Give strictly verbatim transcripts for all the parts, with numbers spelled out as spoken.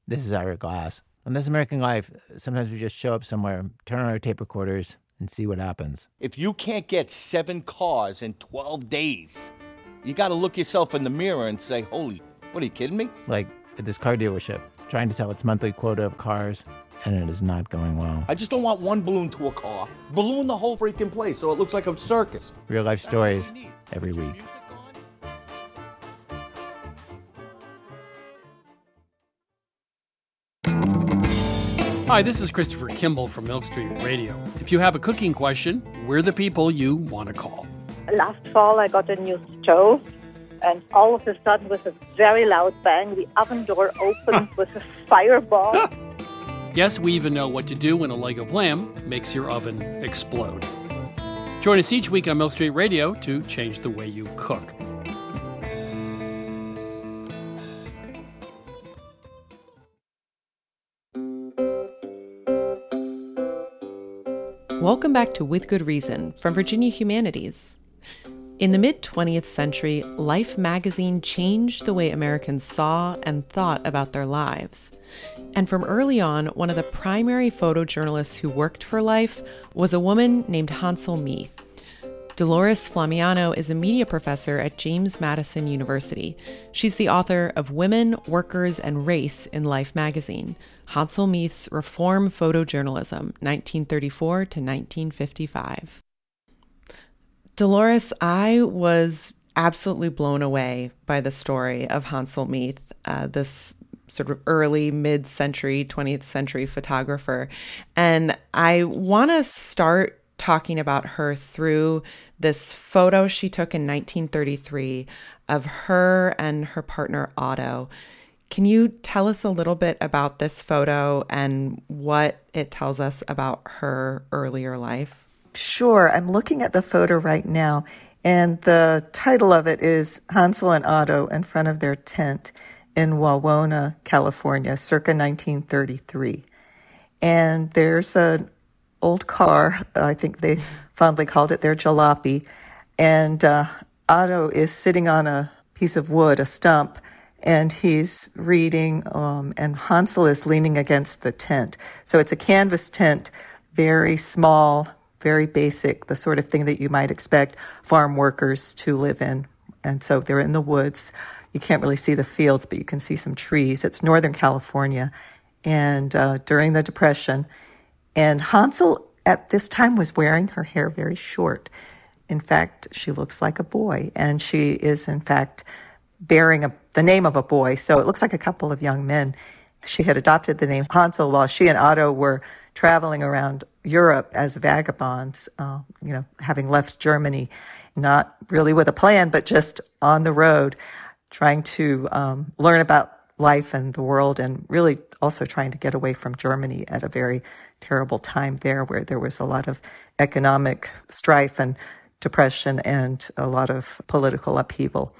This is Ira Glass. On This American Life, sometimes we just show up somewhere, turn on our tape recorders, and see what happens. If you can't get seven cars in twelve days, you got to look yourself in the mirror and say, holy, what are you kidding me? Like at this car dealership, trying to sell its monthly quota of cars, and it is not going well. I just don't want one balloon to a car. Balloon the whole freaking place so it looks like a circus. Real life stories every week. Hi, this is Christopher Kimball from Milk Street Radio. If you have a cooking question, we're the people you want to call. Last fall, I got a new stove, and all of a sudden, with a very loud bang, the oven door opened with a fireball. Yes, we even know what to do when a leg of lamb makes your oven explode. Join us each week on Milk Street Radio to change the way you cook. Welcome back to With Good Reason from Virginia Humanities. In the mid-twentieth century, Life magazine changed the way Americans saw and thought about their lives. And from early on, one of the primary photojournalists who worked for Life was a woman named Hansel Meath. Dolores Flamiano is a media professor at James Madison University. She's the author of Women, Workers, and Race in Life magazine, Hansel Meath's Reform Photojournalism, nineteen thirty-four to nineteen fifty-five. Dolores, I was absolutely blown away by the story of Hansel Meath, uh, this sort of early mid-century, twentieth century photographer. And I want to start talking about her through this photo she took in nineteen thirty-three of her and her partner Otto. Can you tell us a little bit about this photo and what it tells us about her earlier life? Sure. I'm looking at the photo right now, and the title of it is Hansel and Otto in front of their tent in Wawona, California, circa nineteen thirty-three. And there's an old car, I think they fondly called it their jalopy, and uh, Otto is sitting on a piece of wood, a stump, and he's reading, um, and Hansel is leaning against the tent. So it's a canvas tent, very small, very basic, the sort of thing that you might expect farm workers to live in. And so they're in the woods. You can't really see the fields, but you can see some trees. It's Northern California. And uh, during the Depression, and Hansel at this time was wearing her hair very short. In fact, she looks like a boy, and she is, in fact, bearing a, the name of a boy. So it looks like a couple of young men. She had adopted the name Hansel while she and Otto were traveling around Europe as vagabonds, uh, you know, having left Germany, not really with a plan, but just on the road, trying to um, learn about life and the world, and really also trying to get away from Germany at a very terrible time there, where there was a lot of economic strife and depression and a lot of political upheaval.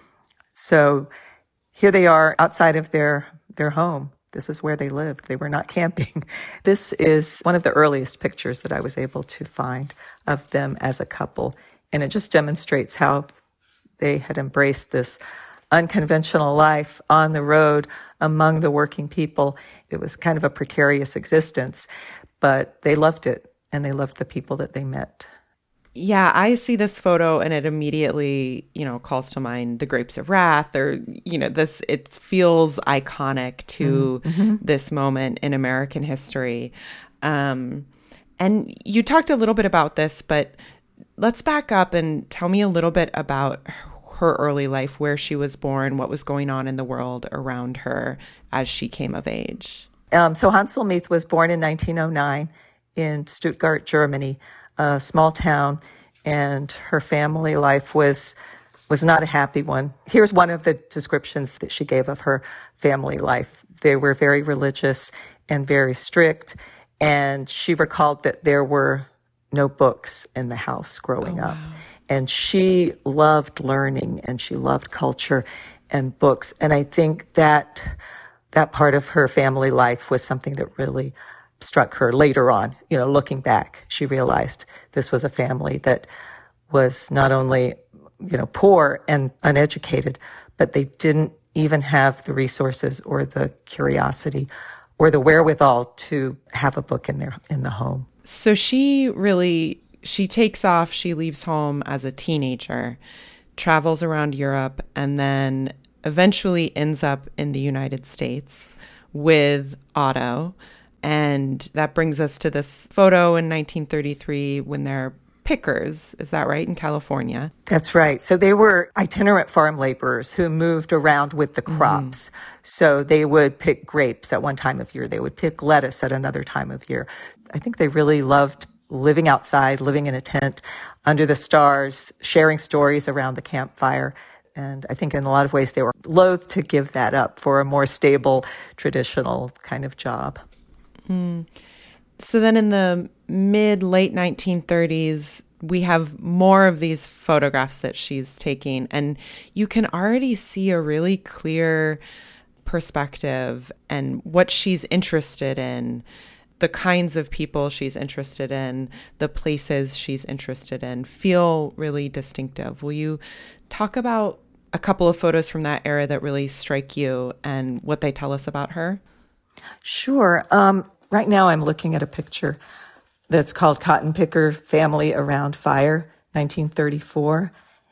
So here they are outside of their their home. This is where they lived. They were not camping. This is one of the earliest pictures that I was able to find of them as a couple, and it just demonstrates how they had embraced this unconventional life on the road among the working people. It was kind of a precarious existence, but they loved it, and they loved the people that they met. Yeah, I see this photo and it immediately, you know, calls to mind The Grapes of Wrath, or, you know, this, it feels iconic to mm-hmm. this moment in American history. Um, and you talked a little bit about this, but let's back up and tell me a little bit about her early life, where she was born, what was going on in the world around her as she came of age. Um, so Hansel Meath was born in nineteen oh nine in Stuttgart, Germany, a small town, and her family life was was not a happy one. Here's one of the descriptions that she gave of her family life. They were very religious and very strict, and she recalled that there were no books in the house growing oh, up. Wow. And she loved learning, and she loved culture and books. And I think that that part of her family life was something that really struck her later on. You know, looking back, she realized this was a family that was not only, you know, poor and uneducated, but they didn't even have the resources or the curiosity or the wherewithal to have a book in their in the home. So she really, she takes off, she leaves home as a teenager, travels around Europe, and then eventually ends up in the United States with Otto. And that brings us to this photo in nineteen thirty-three when they're pickers. Is that right? In California? That's right. So they were itinerant farm laborers who moved around with the crops. Mm. So they would pick grapes at one time of year. They would pick lettuce at another time of year. I think they really loved living outside, living in a tent under the stars, sharing stories around the campfire. And I think in a lot of ways they were loath to give that up for a more stable, traditional kind of job. Mm. So then in the mid, late nineteen thirties, we have more of these photographs that she's taking, and you can already see a really clear perspective and what she's interested in, the kinds of people she's interested in, the places she's interested in, feel really distinctive. Will you talk about a couple of photos from that era that really strike you and what they tell us about her? Sure. Um, right now I'm looking at a picture that's called Cotton Picker Family Around Fire, nineteen thirty-four.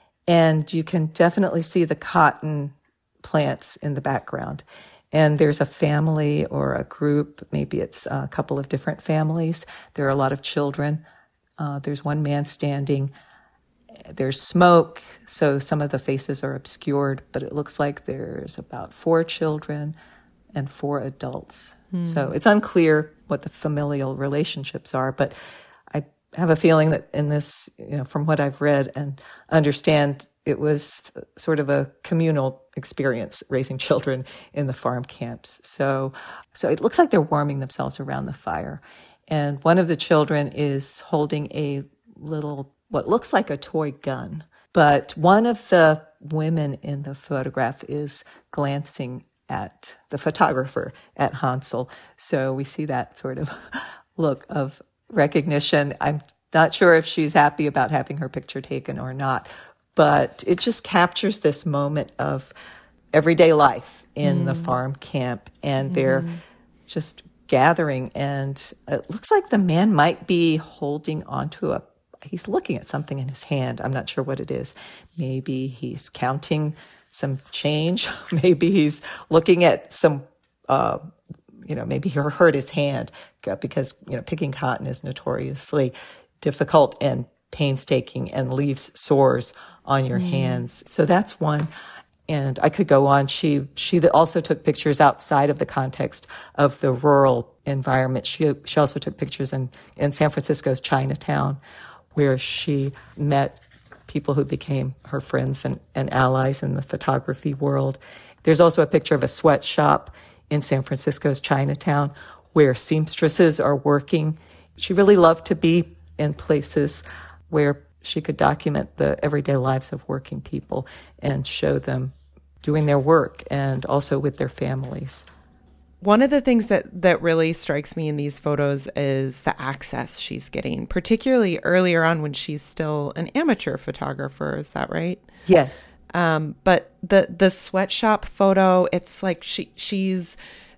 And you can definitely see the cotton plants in the background. And there's a family or a group, maybe it's a couple of different families. There are a lot of children. Uh, there's one man standing. There's smoke, so some of the faces are obscured, but it looks like there's about four children and four adults. Mm. So it's unclear what the familial relationships are, but I have a feeling that in this, you know, from what I've read and understand, it was sort of a communal experience raising children in the farm camps. So, so it looks like they're warming themselves around the fire. And one of the children is holding a little, what looks like a toy gun. But one of the women in the photograph is glancing at the photographer, at Hansel. So we see that sort of look of recognition. I'm not sure if she's happy about having her picture taken or not, but it just captures this moment of everyday life in mm. the farm camp, and mm. they're just gathering, and it looks like the man might be holding onto a, he's looking at something in his hand. I'm not sure what it is. Maybe he's counting some change. Maybe he's looking at some, uh, you know, maybe he hurt his hand because, you know, picking cotton is notoriously difficult and painstaking and leaves sores on your mm. hands. So that's one. And I could go on. She she also took pictures outside of the context of the rural environment. She she also took pictures in, in San Francisco's Chinatown, where she met people who became her friends and, and allies in the photography world. There's also a picture of a sweatshop in San Francisco's Chinatown where seamstresses are working. She really loved to be in places where she could document the everyday lives of working people and show them doing their work and also with their families. One of the things that, that really strikes me in these photos is the access she's getting, particularly earlier on when she's still an amateur photographer. Is that right? Yes. Um, but the the sweatshop photo, it's like she she's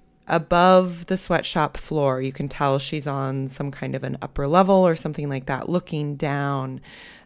above the sweatshop floor. You can tell she's on some kind of an upper level or something like that, looking down.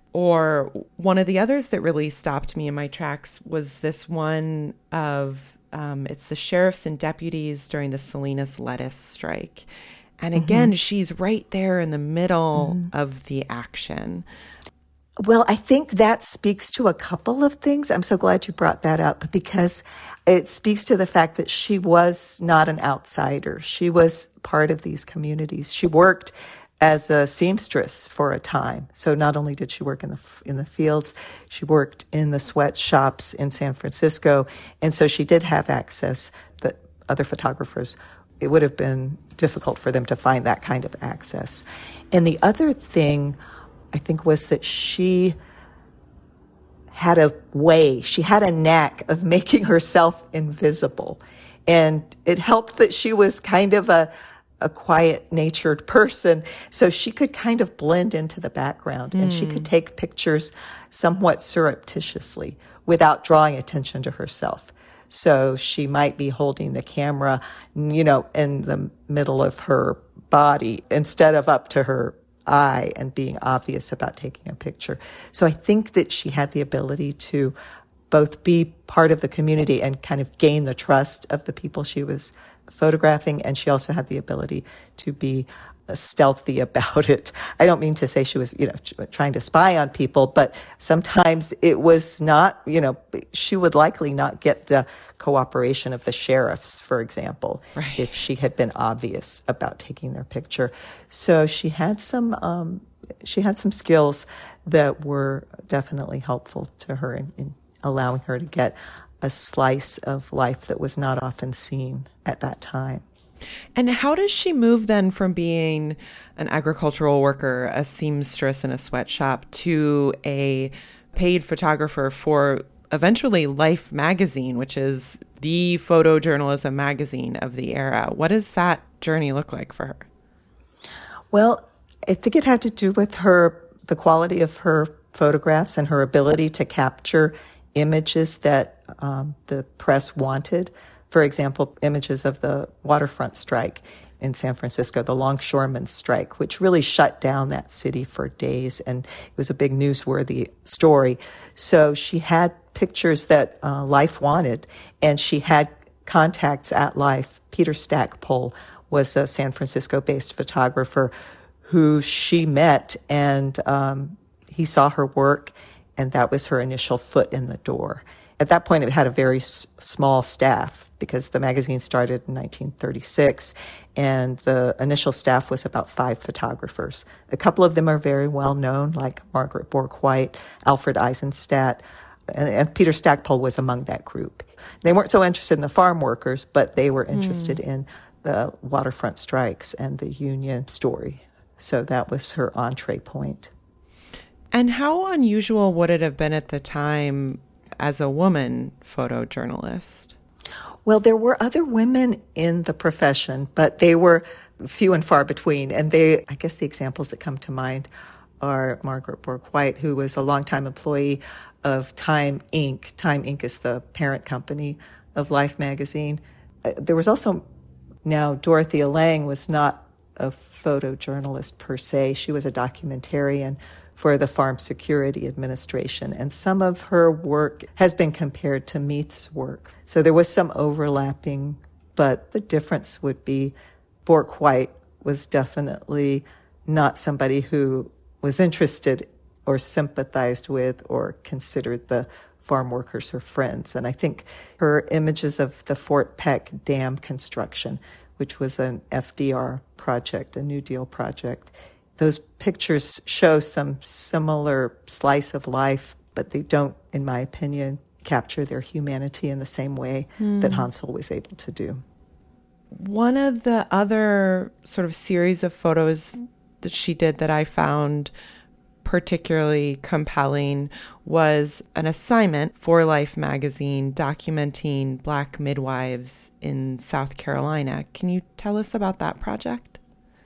Or one of the others that really stopped me in my tracks was this one of, um, it's the sheriffs and deputies during the Salinas lettuce strike. And again, mm-hmm. she's right there in the middle mm-hmm. of the action. Well, I think that speaks to a couple of things. I'm so glad you brought that up, because it speaks to the fact that she was not an outsider. She was part of these communities. She worked as a seamstress for a time. So not only did she work in the in the fields, she worked in the sweatshops in San Francisco. And so she did have access that other photographers, it would have been difficult for them to find that kind of access. And the other thing, I think, was that she had a way, she had a knack of making herself invisible. And it helped that she was kind of a a quiet-natured person, so she could kind of blend into the background, mm. and she could take pictures somewhat surreptitiously without drawing attention to herself. So she might be holding the camera, you know, in the middle of her body instead of up to her eye and being obvious about taking a picture. So I think that she had the ability to both be part of the community and kind of gain the trust of the people she was photographing, and she also had the ability to be stealthy about it. I don't mean to say she was, you know, trying to spy on people, but sometimes it was not, you know, she would likely not get the cooperation of the sheriffs, for example, right, if she had been obvious about taking their picture. So she had some, um, she had some skills that were definitely helpful to her in, in allowing her to get a slice of life that was not often seen at that time. And how does she move then from being an agricultural worker, a seamstress in a sweatshop, to a paid photographer for eventually Life magazine, which is the photojournalism magazine of the era? What does that journey look like for her? Well, I think it had to do with her, the quality of her photographs and her ability to capture images that um, the press wanted. For example, images of the waterfront strike in San Francisco, the longshoremen's strike, which really shut down that city for days, and it was a big newsworthy story. So she had pictures that uh, Life wanted, and she had contacts at Life. Peter Stackpole was a San Francisco-based photographer who she met, and um, he saw her work, and that was her initial foot in the door. At that point, it had a very s- small staff because the magazine started in nineteen thirty-six, and the initial staff was about five photographers. A couple of them are very well known, like Margaret Bourke-White, Alfred Eisenstadt, and, and Peter Stackpole was among that group. They weren't so interested in the farm workers, but they were interested mm. in the waterfront strikes and the union story. So that was her entree point. And how unusual would it have been at the time as a woman photojournalist? Well, there were other women in the profession, but they were few and far between. And they, I guess the examples that come to mind are Margaret Bourke-White, who was a longtime employee of Time Incorporated. Time Incorporated is the parent company of Life magazine. There was also, now Dorothea Lange was not a photojournalist per se. She was a documentarian for the Farm Security Administration, and some of her work has been compared to Meath's work. So there was some overlapping, but the difference would be Bourke-White was definitely not somebody who was interested or sympathized with or considered the farm workers her friends. And I think her images of the Fort Peck Dam construction, which was an F D R project, a New Deal project, those pictures show some similar slice of life, but they don't, in my opinion, capture their humanity in the same way mm. that Hansel was able to do. One of the other sort of series of photos that she did that I found particularly compelling was an assignment for Life magazine documenting Black midwives in South Carolina. Can you tell us about that project?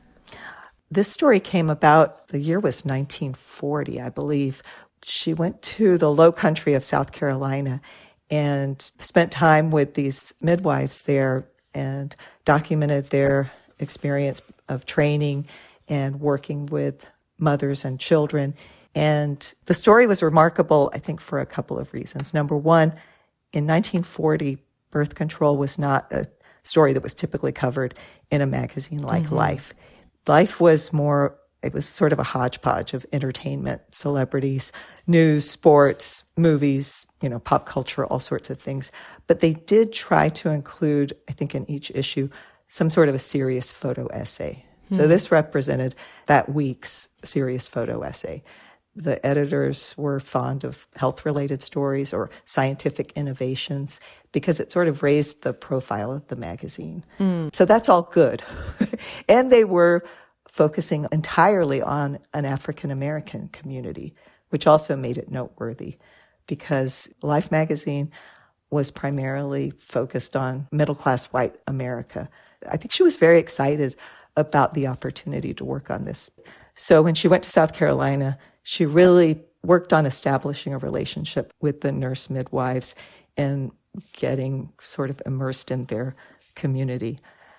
This story came about, the year was nineteen forty, I believe. She went to the low country of South Carolina and spent time with these midwives there and documented their experience of training and working with mothers and children. And the story was remarkable, I think, for a couple of reasons. Number one, in nineteen forty, birth control was not a story that was typically covered in a magazine like mm-hmm. Life. Life was more, it was sort of a hodgepodge of entertainment, celebrities, news, sports, movies, you know, pop culture, all sorts of things. But they did try to include, I think in each issue, some sort of a serious photo essay. Mm-hmm. So this represented that week's serious photo essay. The editors were fond of health-related stories or scientific innovations because it sort of raised the profile of the magazine. Mm. So that's all good. And they were focusing entirely on an African-American community, which also made it noteworthy because Life magazine was primarily focused on middle-class white America. I think she was very excited about the opportunity to work on this. So when she went to South Carolina, she really worked on establishing a relationship with the nurse midwives and getting sort of immersed in their community.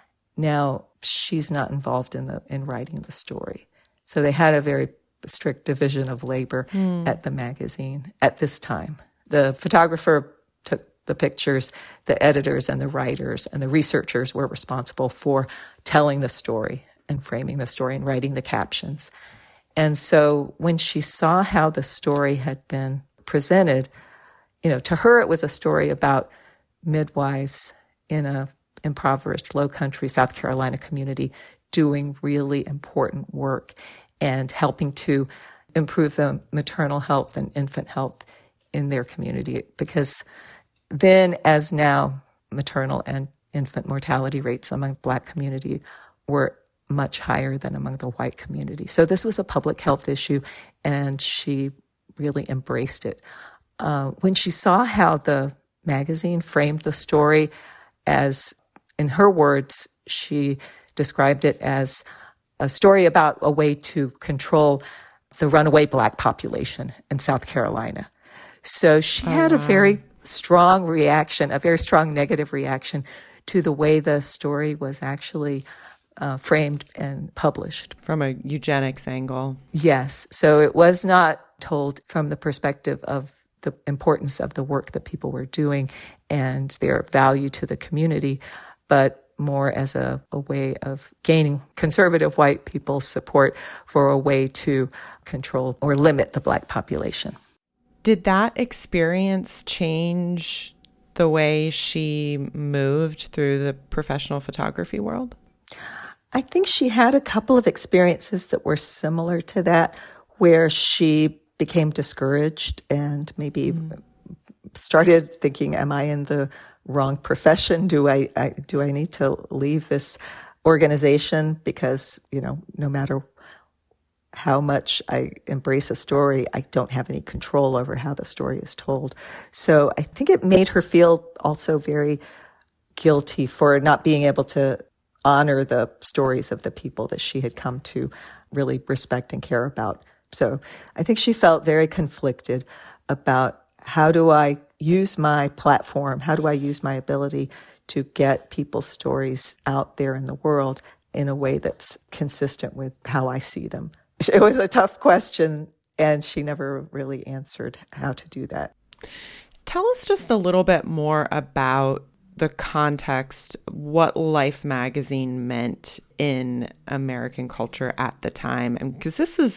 Now, she's not involved in the in writing the story. So they had a very strict division of labor mm. at the magazine at this time. The photographer took the pictures, the editors and the writers and the researchers were responsible for telling the story and framing the story and writing the captions. And so when she saw how the story had been presented, you know, to her it was a story about midwives in a impoverished low country South Carolina community doing really important work and helping to improve the maternal health and infant health in their community. Because then, as now, maternal and infant mortality rates among the Black community were much higher than among the white community. So this was a public health issue, and she really embraced it. Uh, when she saw how the magazine framed the story as, in her words, she described it as a story about a way to control the runaway Black population in South Carolina. So she oh, had wow. a very strong reaction, a very strong negative reaction to the way the story was actually uh, framed and published. From a eugenics angle. Yes. So it was not told from the perspective of the importance of the work that people were doing and their value to the community, but more as a, a way of gaining conservative white people's support for a way to control or limit the Black population. Did that experience change the way she moved through the professional photography world? I think she had a couple of experiences that were similar to that, where she became discouraged and maybe mm. started thinking, am I in the wrong profession? Do I, I do I need to leave this organization? Because, you know, no matter how much I embrace a story, I don't have any control over how the story is told. So I think it made her feel also very guilty for not being able to honor the stories of the people that she had come to really respect and care about. So I think she felt very conflicted about, how do I use my platform? How do I use my ability to get people's stories out there in the world in a way that's consistent with how I see them? It was a tough question, and she never really answered how to do that. Tell us just a little bit more about the context, what Life magazine meant in American culture at the time. And because this is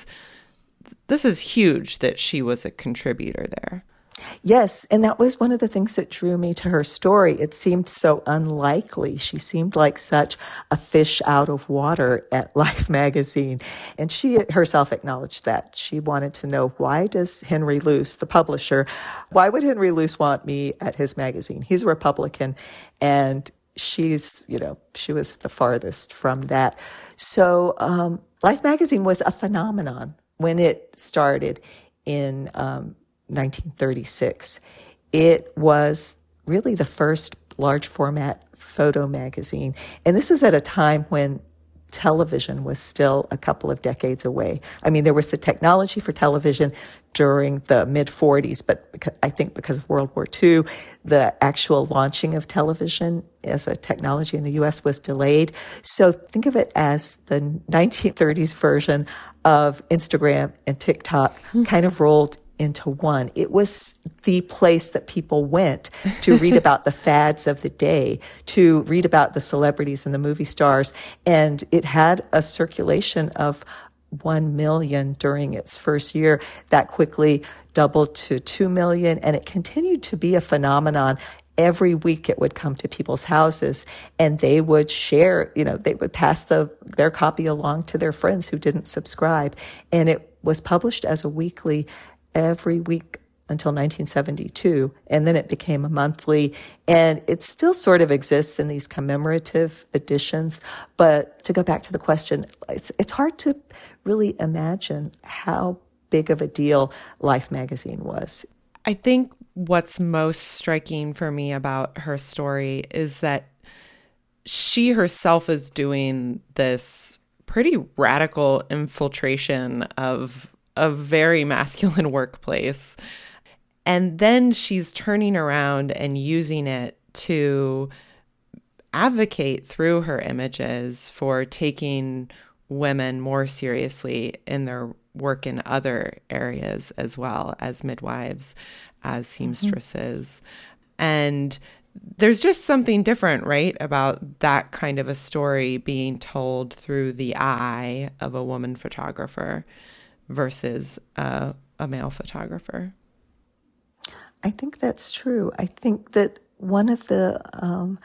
this is huge that she was a contributor there. Yes, and that was one of the things that drew me to her story. It seemed so unlikely. She seemed like such a fish out of water at Life magazine. And she herself acknowledged that. She wanted to know, why does Henry Luce, the publisher, why would Henry Luce want me at his magazine? He's a Republican, and she's, you know, she was the farthest from that. So um, Life magazine was a phenomenon when it started in um nineteen thirty-six. It was really the first large format photo magazine. And this is at a time when television was still a couple of decades away. I mean, there was the technology for television during the mid forties, but because, I think because of World War Two, the actual launching of television as a technology in the U S was delayed. So think of it as the nineteen thirties version of Instagram and TikTok mm-hmm. kind of rolled into one. It was the place that people went to read about the fads of the day, to read about the celebrities and the movie stars. And it had a circulation of one million during its first year. That quickly doubled to two million, and it continued to be a phenomenon. Every week it would come to people's houses, and they would share, you know, they would pass the their copy along to their friends who didn't subscribe. And it was published as a weekly every week until nineteen seventy-two, and then it became a monthly, and it still sort of exists in these commemorative editions. But to go back to the question, it's it's hard to really imagine how big of a deal Life magazine was. I think what's most striking for me about her story is that she herself is doing this pretty radical infiltration of a very masculine workplace. And then she's turning around and using it to advocate through her images for taking women more seriously in their work in other areas as well, as midwives, as seamstresses. Mm-hmm. And there's just something different, right, about that kind of a story being told through the eye of a woman photographer versus uh, a male photographer. I think that's true. I think that one of the um,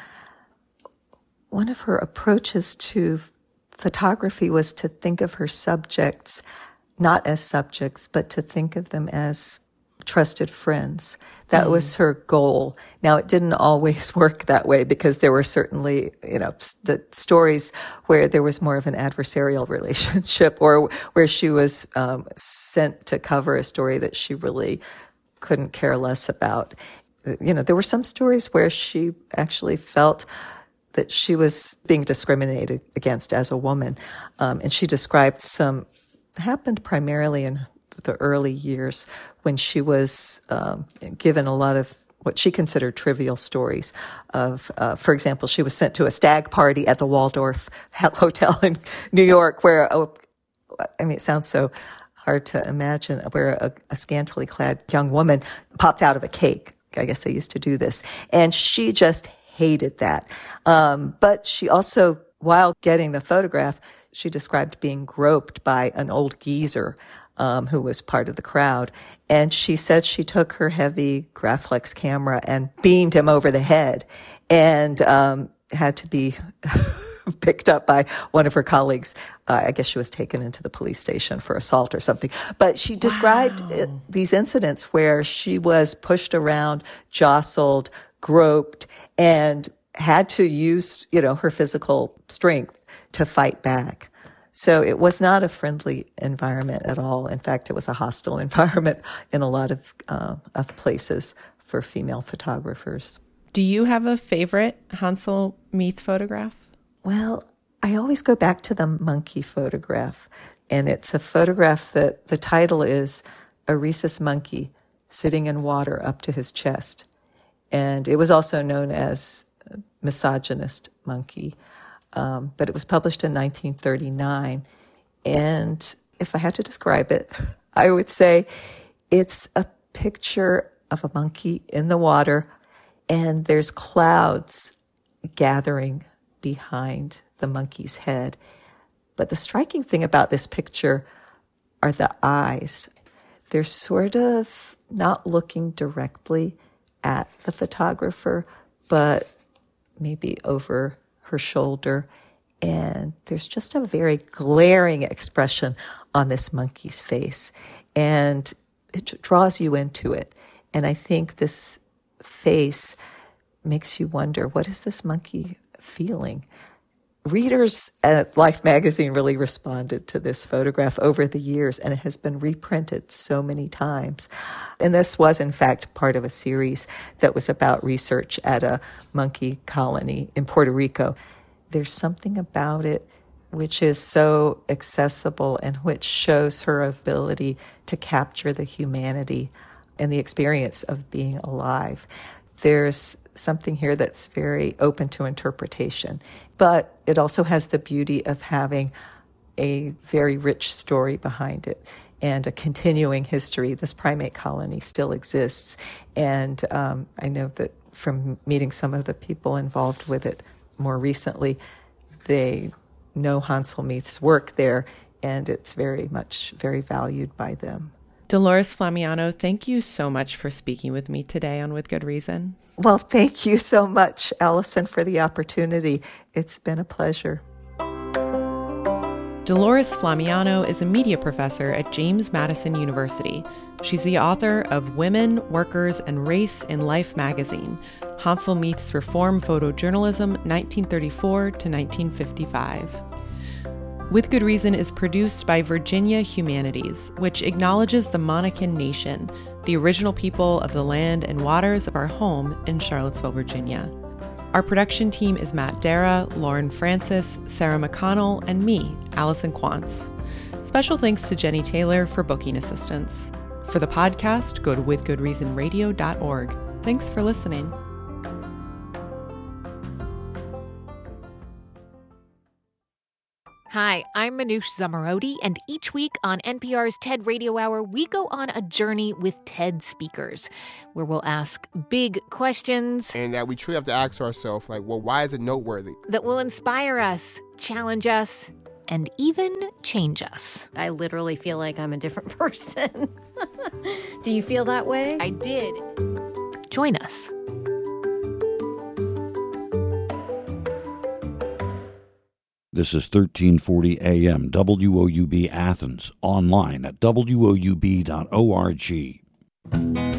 one of her approaches to photography was to think of her subjects not as subjects, but to think of them as trusted friends. That mm. was her goal. Now, it didn't always work that way because there were certainly, you know, the stories where there was more of an adversarial relationship or where she was um, sent to cover a story that she really couldn't care less about. You know, there were some stories where she actually felt that she was being discriminated against as a woman. Um, and she described some, happened primarily in the early years when she was um, given a lot of what she considered trivial stories of, uh, for example, she was sent to a stag party at the Waldorf Hotel in New York where, oh, I mean, it sounds so hard to imagine, where a, a scantily clad young woman popped out of a cake. I guess they used to do this. And she just hated that. Um, but she also, while getting the photograph, she described being groped by an old geezer um, who was part of the crowd. And she said she took her heavy Graflex camera and beamed him over the head and um, had to be picked up by one of her colleagues. Uh, I guess she was taken into the police station for assault or something. But she described wow. it, these incidents where she was pushed around, jostled, groped, and had to use, you know, her physical strength to fight back. So it was not a friendly environment at all. In fact, it was a hostile environment in a lot of, uh, of places for female photographers. Do you have a favorite Hansel Meath photograph? Well, I always go back to the monkey photograph. And it's a photograph that the title is A Rhesus Monkey Sitting in Water Up to His Chest. And it was also known as Misogynist Monkey. Um, but it was published in nineteen thirty-nine. And if I had to describe it, I would say it's a picture of a monkey in the water, and there's clouds gathering behind the monkey's head. But the striking thing about this picture are the eyes. They're sort of not looking directly at the photographer, but maybe over her shoulder. And there's just a very glaring expression on this monkey's face. And it draws you into it. And I think this face makes you wonder, what is this monkey feeling? Readers at Life magazine really responded to this photograph over the years, and it has been reprinted so many times. And this was, in fact, part of a series that was about research at a monkey colony in Puerto Rico. There's something about it which is so accessible and which shows her ability to capture the humanity and the experience of being alive. There's something here that's very open to interpretation, but it also has the beauty of having a very rich story behind it and a continuing history. This primate colony still exists, and um, I know that from meeting some of the people involved with it more recently, they know Hansel Meath's work there, and it's very much, very valued by them. Dolores Flamiano, thank you so much for speaking with me today on With Good Reason. Well, thank you so much, Allison, for the opportunity. It's been a pleasure. Dolores Flamiano is a media professor at James Madison University. She's the author of Women, Workers, and Race in Life magazine, Hansel Meath's Reform Photojournalism, nineteen thirty-four to nineteen fifty-five. With Good Reason is produced by Virginia Humanities, which acknowledges the Monacan Nation, the original people of the land and waters of our home in Charlottesville, Virginia. Our production team is Matt Dara, Lauren Francis, Sarah McConnell, and me, Allison Quantz. Special thanks to Jenny Taylor for booking assistance. For the podcast, go to with good reason radio dot org. Thanks for listening. Hi, I'm Manoush Zomorodi, and each week on N P R's TED Radio Hour, we go on a journey with TED speakers, where we'll ask big questions. And that we truly have to ask ourselves, like, well, why is it noteworthy? That will inspire us, challenge us, and even change us. I literally feel like I'm a different person. Do you feel that way? I did. Join us. This is thirteen forty A M W O U B Athens, online at W O U B dot org.